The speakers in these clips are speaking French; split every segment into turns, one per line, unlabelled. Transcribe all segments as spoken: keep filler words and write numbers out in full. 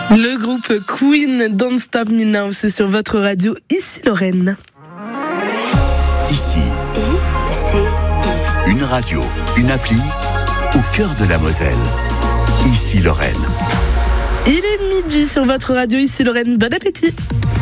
Le groupe Queen, Don't Stop Me Now, c'est sur votre radio, ici Lorraine.
Ici,
I, C, I.
une radio, une appli, au cœur de la Moselle. Ici Lorraine.
Il est midi sur votre radio, ici Lorraine. Bon appétit.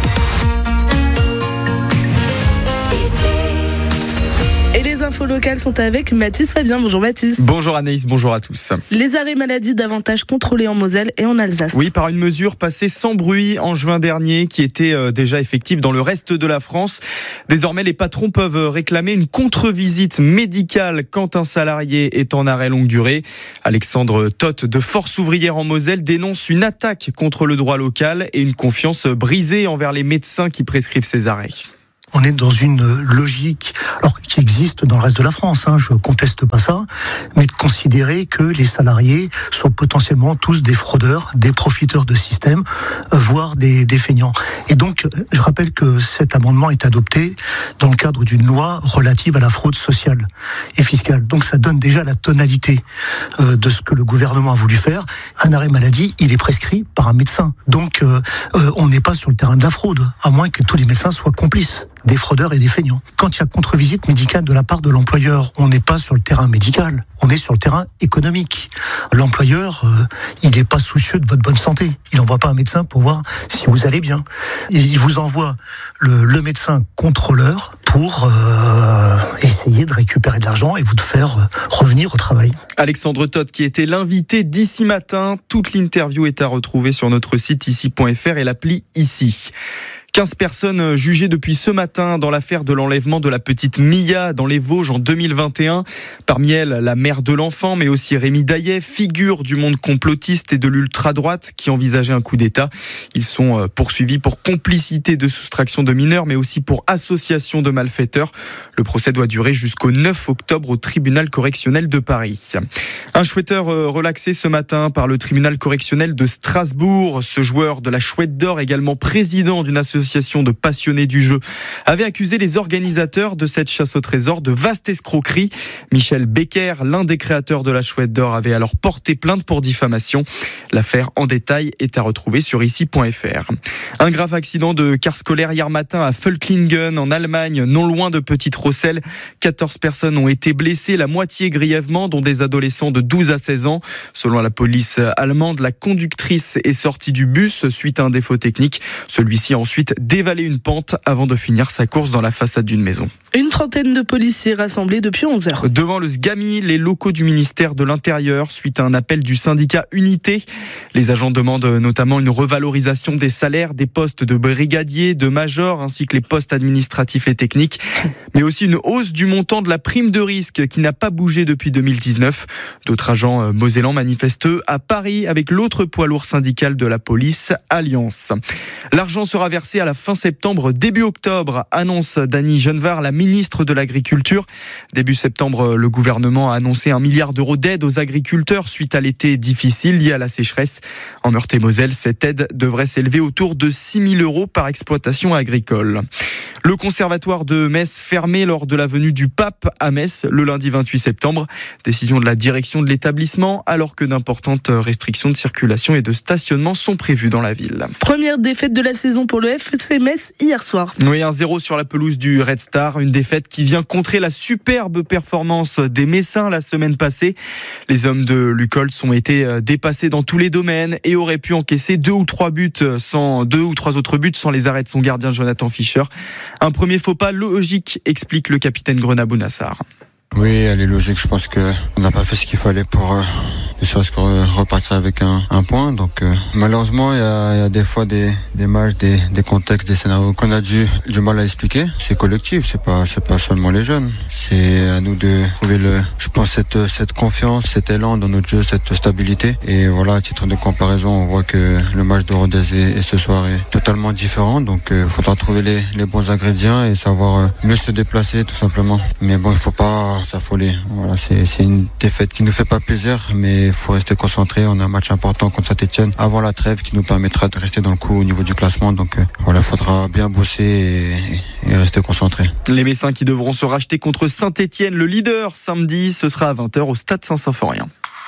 Et les infos locales sont avec Mathis Fabien. Bonjour Mathis.
Bonjour Anaïs, bonjour à tous.
Les arrêts maladie davantage contrôlés en Moselle et en Alsace.
Oui, par une mesure passée sans bruit en juin dernier qui était euh, déjà effective dans le reste de la France. Désormais, les patrons peuvent réclamer une contre-visite médicale quand un salarié est en arrêt longue durée. Alexandre Toth de Force ouvrière en Moselle dénonce une attaque contre le droit local et une confiance brisée envers les médecins qui prescrivent ces arrêts.
On est dans une logique, alors qui existe dans le reste de la France, hein, je conteste pas ça, mais de considérer que les salariés sont potentiellement tous des fraudeurs, des profiteurs de système, voire des, des feignants. Et donc, je rappelle que cet amendement est adopté dans le cadre d'une loi relative à la fraude sociale et fiscale. Donc, ça donne déjà la tonalité euh, de ce que le gouvernement a voulu faire. Un arrêt maladie, il est prescrit par un médecin. Donc, euh, euh, on n'est pas sur le terrain de la fraude, à moins que tous les médecins soient complices des fraudeurs et des feignants. Quand il y a contre-visite médicale de la part de l'employeur, on n'est pas sur le terrain médical, on est sur le terrain économique. L'employeur, euh, il n'est pas soucieux de votre bonne santé. Il n'envoie pas un médecin pour voir si vous allez bien. Et il vous envoie le, le médecin contrôleur pour euh, essayer de récupérer de l'argent et vous de faire euh, revenir au travail.
Alexandre Toth qui était l'invité d'ici matin. Toute l'interview est à retrouver sur notre site ici point f r et l'appli Ici. quinze personnes jugées depuis ce matin dans l'affaire de l'enlèvement de la petite Mia dans les Vosges en deux mille vingt et un. Parmi elles, la mère de l'enfant, mais aussi Rémi Daillet, figure du monde complotiste et de l'ultra-droite qui envisageait un coup d'État. Ils sont poursuivis pour complicité de soustraction de mineurs, mais aussi pour association de malfaiteurs. Le procès doit durer jusqu'au neuf octobre au tribunal correctionnel de Paris. Un chouetteur relaxé ce matin par le tribunal correctionnel de Strasbourg. Ce joueur de la Chouette d'Or, également président d'une association association de passionnés du jeu, avait accusé les organisateurs de cette chasse au trésor de vaste escroquerie. Michel Becker, l'un des créateurs de la Chouette d'Or, avait alors porté plainte pour diffamation. L'affaire en détail est à retrouver sur ici point f r. Un grave accident de car scolaire hier matin à Völklingen en Allemagne, non loin de Petite-Rosselle. quatorze personnes ont été blessées, la moitié grièvement, dont des adolescents de douze à seize ans. Selon la police allemande, la conductrice est sortie du bus suite à un défaut technique. Celui-ci a ensuite dévaler une pente avant de finir sa course dans la façade d'une maison.
Une trentaine de policiers rassemblés depuis onze heures.
Devant le SGAMI, les locaux du ministère de l'Intérieur, suite à un appel du syndicat Unité. Les agents demandent notamment une revalorisation des salaires des postes de brigadier, de major, ainsi que les postes administratifs et techniques, mais aussi une hausse du montant de la prime de risque qui n'a pas bougé depuis deux mille dix-neuf. D'autres agents mosellans manifestent à Paris avec l'autre poids lourd syndical de la police, Alliance. L'argent sera versé à la fin septembre, début octobre, annonce Dany Genevard, la ministre de l'Agriculture. Début septembre, le gouvernement a annoncé un milliard d'euros d'aide aux agriculteurs suite à l'été difficile lié à la sécheresse. En Meurthe-et-Moselle, cette aide devrait s'élever autour de six mille euros par exploitation agricole. Le conservatoire de Metz fermé lors de la venue du pape à Metz le lundi vingt-huit septembre. Décision de la direction de l'établissement alors que d'importantes restrictions de circulation et de stationnement sont prévues dans la ville.
Première défaite de la saison pour le F C Metz hier soir.
Oui, un zéro sur la pelouse du Red Star. Une défaite qui vient contrer la superbe performance des Messins la semaine passée. Les hommes de Lucoltz ont été dépassés dans tous les domaines et auraient pu encaisser deux ou trois buts sans, deux ou trois autres buts sans les arrêts de son gardien Jonathan Fischer. Un premier faux pas logique, explique le capitaine Grenabou Nassar.
Oui, elle est logique. Je pense qu'on n'a pas fait ce qu'il fallait pour euh, ne serait-ce que repartir avec un, un point. Donc euh, malheureusement, il y a, y a des fois des, des matchs, des, des contextes, des scénarios qu'on a du, du mal à expliquer. C'est collectif, c'est pas, c'est pas seulement les jeunes. C'est à nous de trouver le, je pense cette, cette confiance, cet élan dans notre jeu, cette stabilité. Et voilà, à titre de comparaison, on voit que le match de Rodez et, et ce soir est totalement différent. Donc, il euh, faudra trouver les, les bons ingrédients et savoir euh, mieux se déplacer, tout simplement. Mais bon, il faut pas s'affoler. Voilà, c'est, c'est une défaite qui nous fait pas plaisir, mais il faut rester concentré. On a un match important contre Saint-Etienne avant la trêve qui nous permettra de rester dans le coup au niveau du classement. Donc, euh, voilà, il faudra bien bosser et, et rester concentré.
Les Messins qui devront se racheter contre Saint-Etienne, le leader, samedi. Ce sera à vingt heures au stade Saint-Symphorien.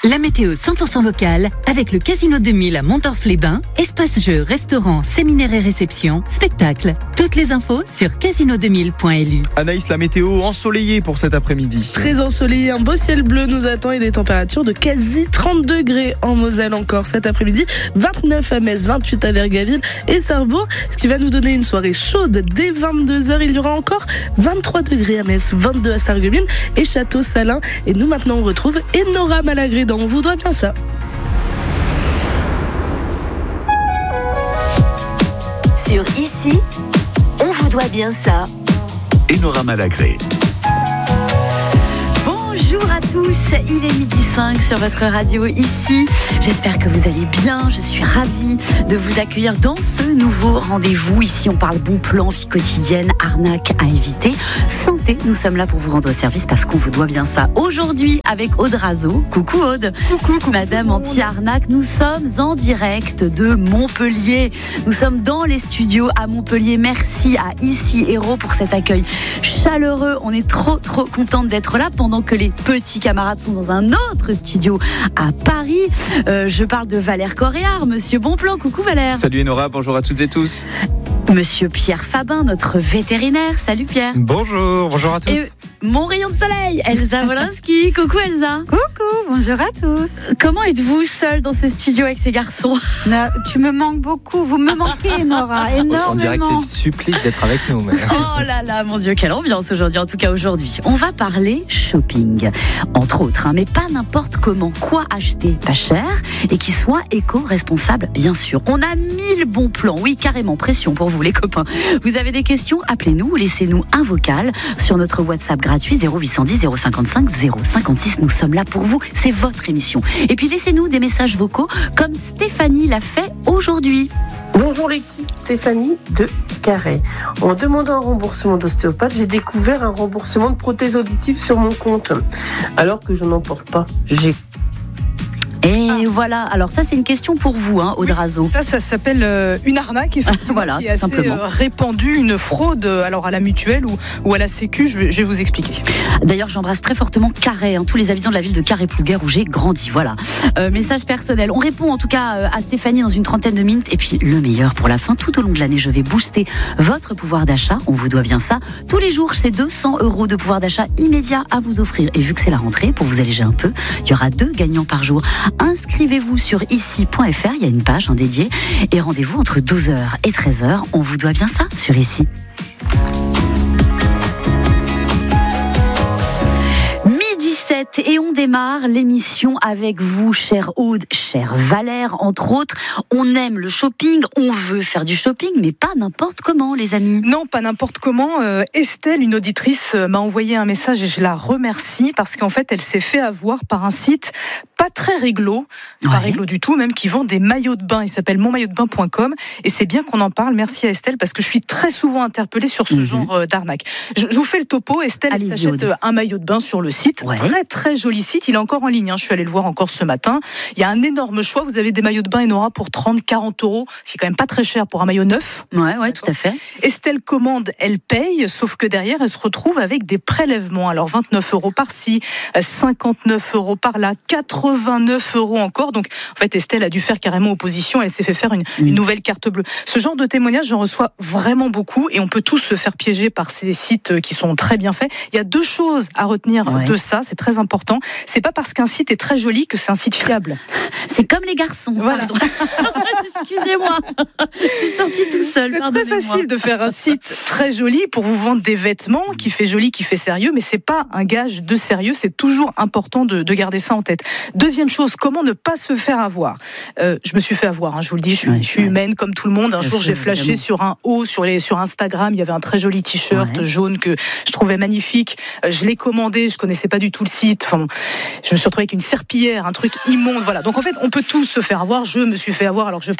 La météo cent pour cent locale avec le Casino deux mille à Montorf-les-Bains. Espace jeux, restaurant, séminaire et réception, spectacle. Toutes les infos sur casino deux mille point l u.
Anaïs, la météo ensoleillée pour cet après-midi.
Très ensoleillé, un beau ciel bleu nous attend et des températures de quasi trente degrés en Moselle encore cet après-midi. vingt-neuf à Metz, vingt-huit à Vergaville et Sarrebourg, ce qui va nous donner une soirée chaude dès vingt-deux heures. Il y aura encore vingt-trois degrés à Metz, vingt-deux à Sarreguemines et Château-Salins. Et nous maintenant on retrouve Enora Malagré dans On vous doit bien ça.
Sur Ici, on vous doit bien ça.
Enora Malagré.
Bonjour à tous, il est midi cinq sur votre radio Ici. J'espère que vous allez bien, je suis ravie de vous accueillir dans ce nouveau rendez-vous. Ici on parle bon plan, vie quotidienne, arnaque à éviter, santé. Nous sommes là pour vous rendre service parce qu'on vous doit bien ça. Aujourd'hui avec Aude Razo. Coucou Aude.
Coucou, coucou
Madame anti-arnaque, nous sommes en direct de Montpellier. Nous sommes dans les studios à Montpellier. Merci à Ici Héros pour cet accueil chaleureux. On est trop trop contente d'être là pendant que les petits camarades sont dans un autre studio à Paris. Euh, je parle de Valère Coréard, Monsieur Bonplan. Coucou Valère.
Salut Enora, bonjour à toutes et tous.
Monsieur Pierre Fabin, notre vétérinaire. Salut Pierre.
Bonjour, bonjour à tous.
Et mon rayon de soleil, Elsa Wolinski. Coucou Elsa.
Coucou, bonjour à tous.
Comment êtes-vous seule dans ce studio avec ces garçons?
Non, tu me manques beaucoup, vous me manquez Nora, énormément.
On dirait que c'est le supplice d'être avec nous. Mais...
Oh là là, mon Dieu, quelle ambiance aujourd'hui, en tout cas aujourd'hui. On va parler shopping, entre autres, hein, mais pas n'importe comment. Quoi acheter pas cher et qui soit éco-responsable, bien sûr. On a mille bons plans, oui, carrément, pression pour vous les copains. Vous avez des questions, appelez-nous ou laissez-nous un vocal sur notre WhatsApp gratuit zéro huit cent dix zéro cinquante-cinq zéro cinquante-six. Nous sommes là pour vous, c'est votre émission. Et puis laissez-nous des messages vocaux comme Stéphanie l'a fait aujourd'hui.
Bonjour l'équipe, Stéphanie de Carré. En demandant un remboursement d'ostéopathe, j'ai découvert un remboursement de prothèse auditive sur mon compte, alors que je n'en porte pas. J'ai
Et ah. voilà, alors ça c'est une question pour vous, hein, Aude Razo.
Oui, ça, ça s'appelle euh, une arnaque, effectivement,
voilà,
qui est assez euh, répandue, une fraude alors à la mutuelle ou, ou à la sécu, je vais, je vais vous expliquer.
D'ailleurs, j'embrasse très fortement Carré, hein, tous les habitants de la ville de Carré-Plouguer où j'ai grandi, voilà. Euh, message personnel, on répond en tout cas euh, à Stéphanie dans une trentaine de minutes, et puis le meilleur pour la fin, tout au long de l'année, je vais booster votre pouvoir d'achat, on vous doit bien ça. Tous les jours, c'est deux cents euros de pouvoir d'achat immédiat à vous offrir, et vu que c'est la rentrée, pour vous alléger un peu, il y aura deux gagnants par jour. Inscrivez-vous sur ici point f r, il y a une page hein, dédiée, et rendez-vous entre douze heures et treize heures. On vous doit bien ça sur Ici. Et on démarre l'émission avec vous, chère Aude, chère Valère, entre autres. On aime le shopping, on veut faire du shopping, mais pas n'importe comment, les amis.
Non, pas n'importe comment. Euh, Estelle, une auditrice, m'a envoyé un message et je la remercie parce qu'en fait, elle s'est fait avoir par un site pas très réglo, pas ouais. réglo du tout, même qui vend des maillots de bain. Il s'appelle mon maillot de bain point com et c'est bien qu'on en parle. Merci à Estelle parce que je suis très souvent interpellée sur ce mmh. genre d'arnaque. Je, je vous fais le topo. Estelle elle s'achète Aude. un maillot de bain sur le site. Ouais. Très, très joli site. Il est encore en ligne. Hein. Je suis allée le voir encore ce matin. Il y a un énorme choix. Vous avez des maillots de bain Enora pour trente, quarante euros. C'est quand même pas très cher pour un maillot neuf.
Ouais, ouais, tout à fait.
Estelle commande, elle paye, sauf que derrière, elle se retrouve avec des prélèvements. Alors, vingt-neuf euros par-ci, cinquante-neuf euros par-là, quatre-vingt-neuf euros encore. Donc, en fait, Estelle a dû faire carrément opposition. Elle s'est fait faire une, mmh. une nouvelle carte bleue. Ce genre de témoignages, j'en reçois vraiment beaucoup et on peut tous se faire piéger par ces sites qui sont très bien faits. Il y a deux choses à retenir ouais. de ça. C'est très important. C'est pas parce qu'un site est très joli que c'est un site fiable.
C'est comme les garçons. Voilà. Excusez-moi. C'est sorti tout seul.
C'est très facile de faire un site très joli pour vous vendre des vêtements qui fait joli, qui fait sérieux, mais c'est pas un gage de sérieux. C'est toujours important de, de garder ça en tête. Deuxième chose, comment ne pas se faire avoir. Euh, je me suis fait avoir. Hein, je vous le dis, je suis, ouais, je suis ouais. humaine comme tout le monde. Un Bien jour, sûr, j'ai flashé évidemment. sur un haut sur les sur Instagram. Il y avait un très joli t-shirt ouais. jaune que je trouvais magnifique. Je l'ai commandé. Je connaissais pas du tout le site. Enfin, je me suis retrouvée avec une serpillière, un truc immonde. Voilà. Donc en fait, on peut tous se faire avoir. Je me suis fait avoir. Alors que je parle d'arnaque.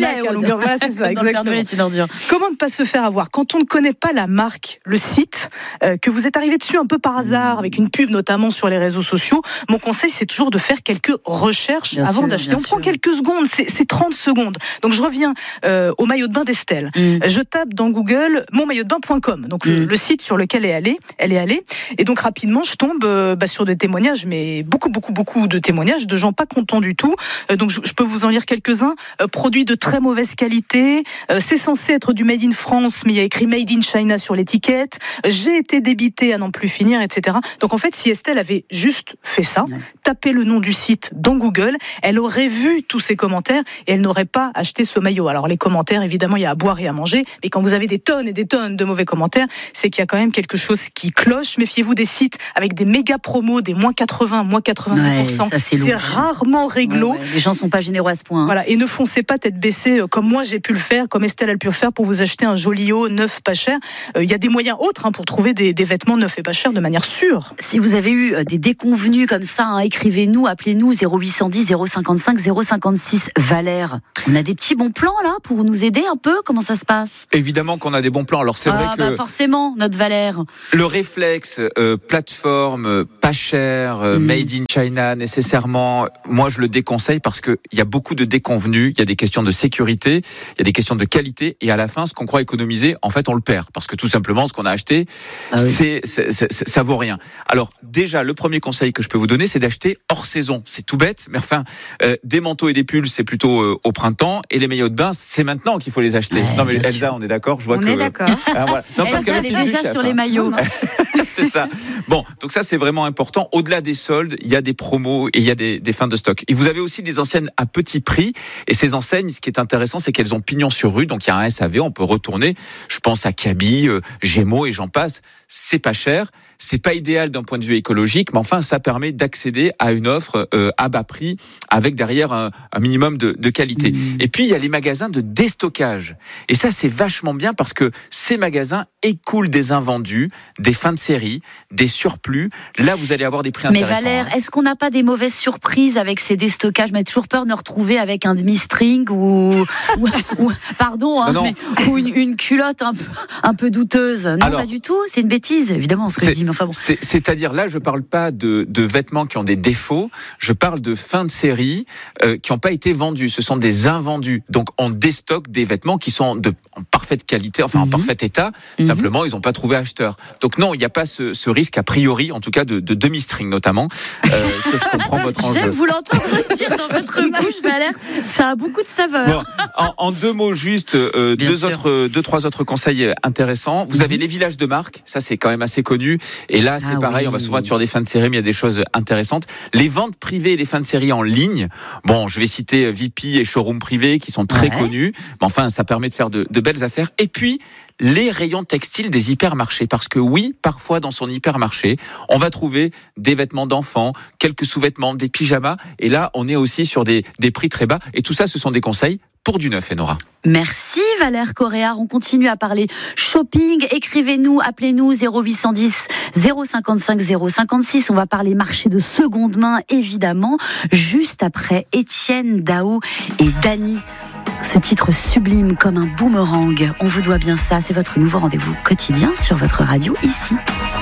claque à longueur. Voilà, c'est ça, exactement. Comment ne pas se faire avoir quand on ne connaît pas la marque, le site, euh, que vous êtes arrivé dessus un peu par hasard, avec une pub notamment sur les réseaux sociaux. Mon conseil, c'est toujours de faire quelques recherches bien avant sûr, d'acheter. On sûr. prend quelques secondes, c'est, c'est trente secondes. Donc je reviens euh, au maillot de bain d'Estelle. Mm. Je tape dans Google mon maillot de bain point com, donc mm. le, le site sur lequel elle est allée, elle est allée. Et donc rapidement, je tombe euh, bah, sur des témoignages, mais beaucoup, beaucoup, beaucoup de témoignages de gens pas contents du tout. Euh, donc je, je peux vous en lire quelques-uns. Euh, produits de très mauvaise qualité. Euh, c'est censé être du Made in France, mais il y a écrit Made in China sur l'étiquette. J'ai été débité à n'en plus finir, et cetera. Donc en fait, si Estelle avait juste fait ça, ouais. tapé le nom du site dans Google, elle aurait vu tous ces commentaires et elle n'aurait pas acheté ce maillot. Alors les commentaires, évidemment, il y a à boire et à manger, mais quand vous avez des tonnes et des tonnes de mauvais commentaires, c'est qu'il y a quand même quelque chose qui cloche. Méfiez-vous des sites avec des méga promos, des moins quatre-vingts, moins quatre-vingt-dix pour cent. Ouais, ça, c'est, c'est rarement réglo. Ouais, ouais.
Les gens sont pas généreux à ce point. Hein.
Voilà, et ne foncez pas tête baissée comme moi j'ai pu le faire, comme Estelle a pu le faire pour vous acheter un joli haut neuf pas cher. Il euh, y a des moyens autres hein, pour trouver des, des vêtements neufs et pas chers de manière sûre.
Si vous avez eu des déconvenus comme ça, hein, écrivez-nous, appelez-nous zéro huit cent dix zéro cinquante-cinq zéro cinquante-six. Valère, on a des petits bons plans là pour nous aider un peu. Comment ça se passe ?
Évidemment qu'on a des bons plans. Alors c'est
ah,
vrai
bah
que
forcément notre Valère.
Le réflexe euh, plateforme euh, pas cher, euh, mm. made in China nécessairement, moi je le déconseille parce que il y a beaucoup de déconvenus. Il y a des questions de sécurité, il y a des questions de qualité et à la fin ce qu'on croit économiser, en fait on le perd parce que tout simplement ce qu'on a acheté, ah oui. c'est, c'est, c'est, ça vaut rien. Alors déjà le premier conseil que je peux vous donner, c'est d'acheter hors saison. C'est tout bête, mais enfin euh, des manteaux et des pulls c'est plutôt euh, au printemps et les maillots de bain c'est maintenant qu'il faut les acheter. Ouais, non mais Elsa, sûr. on est d'accord. Je vois
on
que
est d'accord.
Ah, voilà. Non,
parce Elsa, elle est déjà chef, sur hein. les maillots.
C'est ça. Bon, donc ça c'est vraiment important. Au-delà des soldes, il y a des promos et il y a des, des fins de stock. Et vous avez aussi des enseignes à petit prix. Et ces enseignes, ce qui est intéressant, c'est qu'elles ont pignon sur rue. Donc il y a un S A V, on peut retourner. Je pense à Kaby, euh, Gémeaux et j'en passe. C'est pas cher. C'est pas idéal d'un point de vue écologique, mais enfin, ça permet d'accéder à une offre euh, à bas prix avec derrière un, un minimum de, de qualité. Mmh. Et puis, il y a les magasins de déstockage. Et ça, c'est vachement bien parce que ces magasins écoulent des invendus, des fins de série, des surplus. Là, vous allez avoir des prix
mais
intéressants.
Mais Valère,
hein.
est-ce qu'on n'a pas des mauvaises surprises avec ces déstockages ? Mais toujours peur de nous retrouver avec un demi-string ou, ou, ou pardon, hein,
non, non.
Mais, ou une, une culotte un peu, un peu douteuse. Non, Alors, pas du tout. C'est une bêtise, évidemment, ce que je dis. Enfin bon.
C'est, c'est-à-dire là, je parle pas de, de vêtements qui ont des défauts, je parle de fins de série euh, qui n'ont pas été vendus. Ce sont des invendus. Donc on déstocke des vêtements qui sont de, en parfaite qualité, enfin mm-hmm. en parfait état. Mm-hmm. Simplement, ils n'ont pas trouvé acheteur. Donc non, il n'y a pas ce, ce risque a priori, en tout cas de, de demi-string notamment. Euh, est-ce que je comprends votre enjeu ?
J'aime vous l'entendre dire dans votre bouche, Valère. Ça a beaucoup de saveur.
Bon, en, en deux mots juste, euh, deux autres, deux trois autres conseils intéressants. Vous mm-hmm. avez les villages de marque. Ça c'est quand même assez connu. Et là, c'est ah pareil, oui. on va souvent être sur des fins de série, mais il y a des choses intéressantes. Les ventes privées et les fins de série en ligne, bon, je vais citer V P et Showroom Privé qui sont très ouais. connus, mais enfin, ça permet de faire de, de belles affaires. Et puis, les rayons textiles des hypermarchés, parce que oui, parfois dans son hypermarché, on va trouver des vêtements d'enfants, quelques sous-vêtements, des pyjamas, et là, on est aussi sur des, des prix très bas. Et tout ça, ce sont des conseils pour du neuf, Enora.
Merci Valère Coréard. On continue à parler shopping. Écrivez-nous, appelez-nous zéro huit cent dix zéro cinquante-cinq zéro cinquante-six. On va parler marché de seconde main, évidemment, juste après Étienne Dao et Dany. Ce titre sublime comme un boomerang. On vous doit bien ça. C'est votre nouveau rendez-vous quotidien sur votre radio ici.